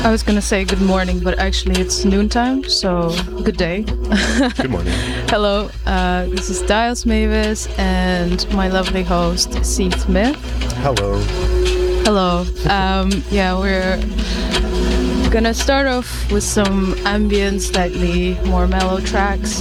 I was gonna say good morning, but actually it's noontime, so good day. Good morning. Hello, this is Dials Mavis and my lovely host, Seeth Smith. Hello. Hello. Yeah, we're gonna start off with some ambient, slightly more mellow tracks,